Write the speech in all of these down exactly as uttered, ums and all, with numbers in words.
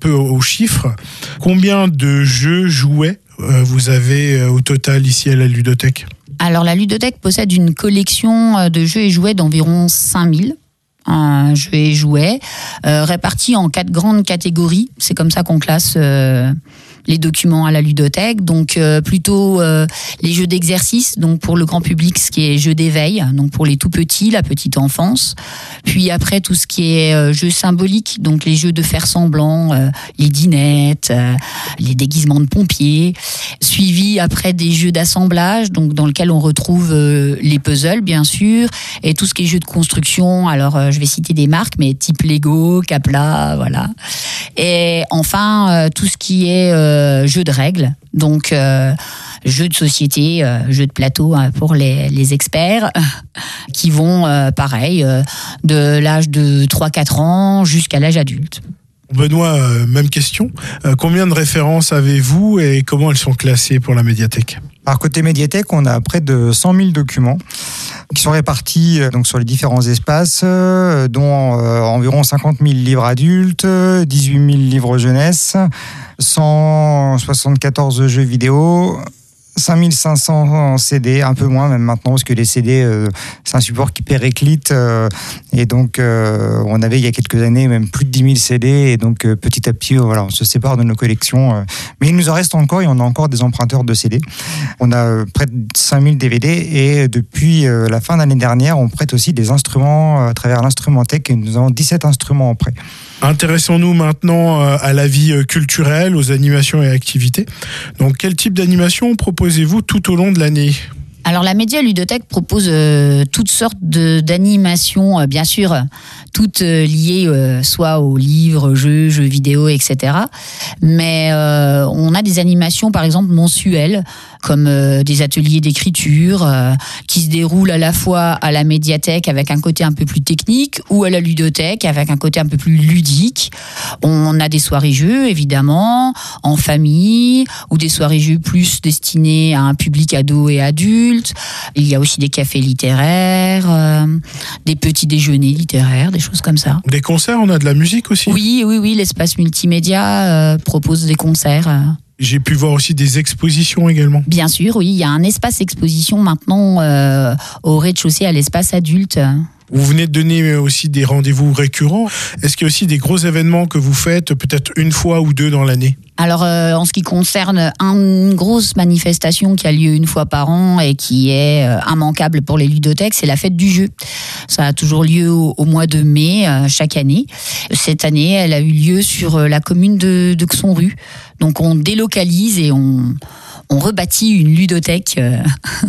peu aux chiffres. Combien de jeux, jouets euh, vous avez euh, au total ici à la ludothèque ? Alors la ludothèque possède une collection de jeux et jouets d'environ cinq mille. Un jeu et jouets, euh, répartis en quatre grandes catégories. C'est comme ça qu'on classe euh, les documents à la ludothèque. Donc euh, plutôt euh, les jeux d'exercice, donc pour le grand public, ce qui est jeux d'éveil, donc pour les tout petits, la petite enfance. Puis après tout ce qui est euh, jeux symboliques, donc les jeux de faire semblant, euh, les dinettes, euh, les déguisements de pompiers. Suivi après des jeux d'assemblage, donc dans lesquels on retrouve euh, les puzzles bien sûr, et tout ce qui est jeux de construction. Alors euh, je vais citer des marques, mais type Lego, Capla, voilà. Et enfin euh, tout ce qui est euh, jeux de règles, donc euh, jeux de société, euh, jeux de plateau euh, pour les, les experts, qui vont euh, pareil euh, de l'âge de trois quatre ans jusqu'à l'âge adulte. Benoît, euh, même question. Euh, combien de références avez-vous et comment elles sont classées pour la médiathèque ? Alors, côté médiathèque, on a près de cent mille documents qui sont répartis donc, sur les différents espaces, euh, dont euh, environ cinquante mille livres adultes, dix-huit mille livres jeunesse, cent soixante-quatorze jeux vidéo, cinq mille cinq cents C D, un peu moins même maintenant, parce que les C D, euh, c'est un support qui périclite. Euh, et donc, euh, on avait il y a quelques années même plus de dix mille C D. Et donc, euh, petit à petit, euh, voilà, on se sépare de nos collections. Euh, mais il nous en reste encore, et on a encore des emprunteurs de C D. On a euh, près de cinq mille D V D. Et depuis euh, la fin de l'année dernière, on prête aussi des instruments euh, à travers l'instrumenthèque. Et nous avons dix-sept instruments en prêt. Intéressons-nous maintenant à la vie culturelle, aux animations et activités. Donc, quel type d'animation proposez-vous tout au long de l'année ? Alors la Média Ludothèque propose euh, toutes sortes de, d'animations, euh, bien sûr, toutes euh, liées euh, soit aux livres, jeux, jeux vidéo, et cetera. Mais euh, on a des animations, par exemple, mensuelles, comme euh, des ateliers d'écriture euh, qui se déroulent à la fois à la médiathèque avec un côté un peu plus technique ou à la ludothèque avec un côté un peu plus ludique. On a des soirées jeux, évidemment, en famille, ou des soirées jeux plus destinées à un public ado et adulte. Il y a aussi des cafés littéraires, euh, des petits déjeuners littéraires, des choses comme ça. Des concerts, on a de la musique aussi ? Oui, oui, oui, l'espace multimédia euh, propose des concerts. Euh. J'ai pu voir aussi des expositions également. Bien sûr, oui, il y a un espace exposition maintenant euh, au rez-de-chaussée à l'espace adulte. Vous venez de donner aussi des rendez-vous récurrents. Est-ce qu'il y a aussi des gros événements que vous faites peut-être une fois ou deux dans l'année ? Alors, euh, en ce qui concerne une grosse manifestation qui a lieu une fois par an et qui est euh, immanquable pour les ludothèques, c'est la fête du jeu. Ça a toujours lieu au, au mois de mai, euh, chaque année. Cette année, elle a eu lieu sur euh, la commune de, de Xonru. Donc, on délocalise et on, on rebâtit une ludothèque euh,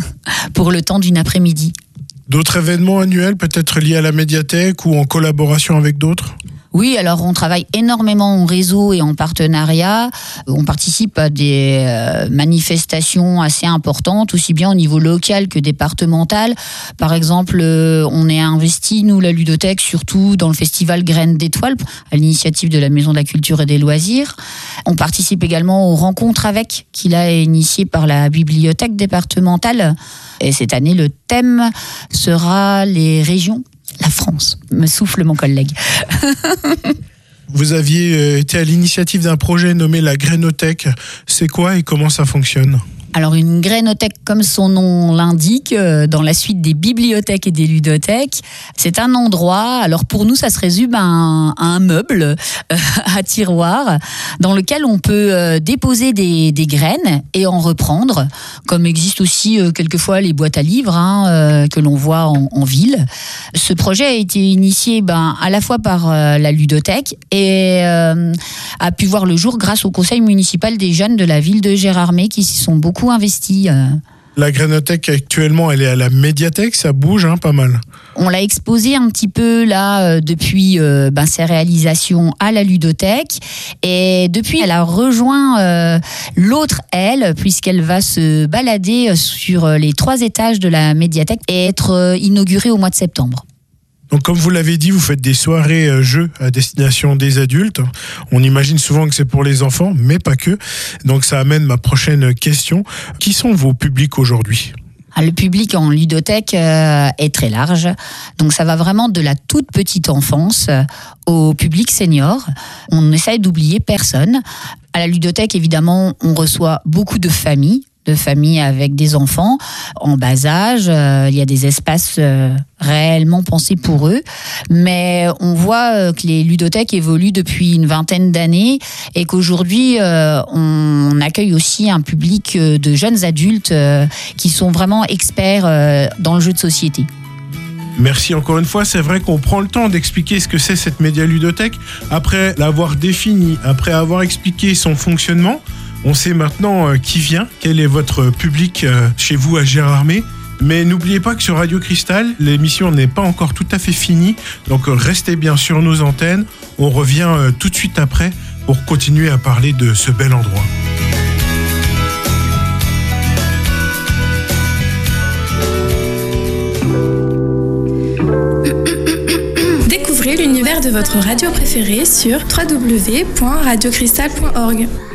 pour le temps d'une après-midi. D'autres événements annuels, peut-être liés à la médiathèque ou en collaboration avec d'autres ? Oui, alors on travaille énormément en réseau et en partenariat. On participe à des euh, manifestations assez importantes, aussi bien au niveau local que départemental. Par exemple, euh, on est investi, nous, la ludothèque, surtout dans le festival Graines d'étoiles, à l'initiative de la Maison de la Culture et des Loisirs. On participe également aux rencontres avec, qu'il a initié par la bibliothèque départementale. Et cette année, le thème sera les régions. La France, me souffle mon collègue. Vous aviez été à l'initiative d'un projet nommé la Grainothèque. C'est quoi et comment ça fonctionne ? Alors une grainothèque, comme son nom l'indique, euh, dans la suite des bibliothèques et des ludothèques, c'est un endroit, alors pour nous ça se résume à un, à un meuble, euh, à tiroir, dans lequel on peut euh, déposer des, des graines et en reprendre, comme existent aussi euh, quelquefois les boîtes à livres hein, euh, que l'on voit en, en ville. Ce projet a été initié ben, à la fois par euh, la ludothèque et euh, a pu voir le jour grâce au conseil municipal des jeunes de la ville de Gérardmer qui s'y sont beaucoup investi. La Grainothèque actuellement, elle est à la médiathèque, ça bouge hein, pas mal. On l'a exposé un petit peu là euh, depuis euh, ben, ses réalisations à la ludothèque et depuis elle a rejoint euh, l'autre aile puisqu'elle va se balader sur les trois étages de la médiathèque et être euh, inaugurée au mois de septembre. Donc, comme vous l'avez dit, vous faites des soirées euh, jeux à destination des adultes. On imagine souvent que c'est pour les enfants, mais pas que. Donc, ça amène ma prochaine question. Qui sont vos publics aujourd'hui ? Ah, le public en ludothèque euh, est très large, donc ça va vraiment de la toute petite enfance euh, au public senior. On essaye d'oublier personne. À la ludothèque, évidemment, on reçoit beaucoup de familles, de familles avec des enfants en bas âge. Euh, il y a des espaces euh, réellement pensés pour eux, mais on voit euh, que les ludothèques évoluent depuis une vingtaine d'années et qu'aujourd'hui, euh, on accueille aussi un public de jeunes adultes euh, qui sont vraiment experts euh, dans le jeu de société. Merci encore une fois, c'est vrai qu'on prend le temps d'expliquer ce que c'est cette média ludothèque. Après l'avoir défini, après avoir expliqué son fonctionnement, on sait maintenant euh, qui vient, quel est votre public euh, chez vous à Gérardmer. Mais n'oubliez pas que sur Radio Cristal, l'émission n'est pas encore tout à fait finie. Donc euh, restez bien sur nos antennes. On revient euh, tout de suite après pour continuer à parler de ce bel endroit. Découvrez l'univers de votre radio préférée sur w w w point radio cristal point org.